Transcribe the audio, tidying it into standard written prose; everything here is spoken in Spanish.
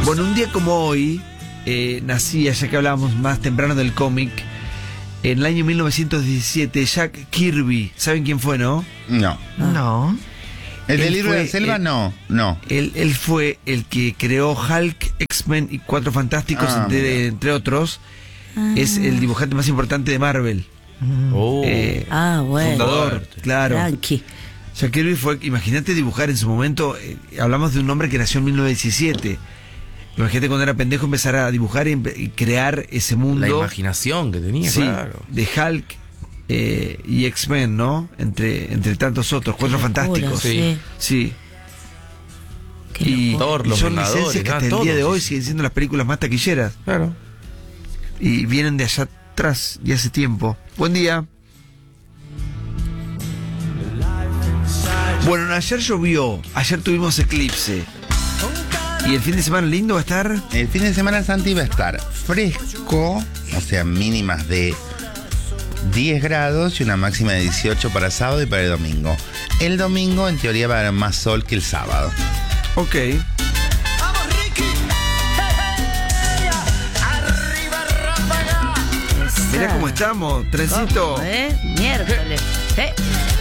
Bueno, un día como hoy, nacía, ya que hablábamos más temprano del cómic, en el año 1917, Jack Kirby. ¿Saben quién fue, no? No. No. ¿El del Él libro de la fue, selva? No. Él fue el que creó Hulk, X-Men y Cuatro Fantásticos, entre otros. Es el dibujante más importante de Marvel. Bueno. Fundador, claro. Tranqui. Jack Kirby fue, imagínate dibujar en su momento, hablamos de un hombre que nació en 1917. Imagínate cuando era pendejo empezar a dibujar y crear ese mundo. La imaginación que tenía, Sí, claro. de Hulk y X-Men, ¿no? Entre tantos otros, Cuatro Fantásticos. Sí. Sí. Qué Y, locura. Thor, y los son Vengadores, licencias que hasta el todos, día de hoy sí. siguen siendo las películas más taquilleras. Claro. Y vienen de allá atrás y hace tiempo. Buen día. Bueno, ayer llovió, ayer tuvimos eclipse. ¿Y el fin de semana lindo va a estar? El fin de semana Santi va a estar fresco, o sea, mínimas de 10 grados y una máxima de 18 para sábado y para el domingo. El domingo, en teoría, va a haber más sol que el sábado. Ok. Mirá cómo estamos, trencito. Miércoles.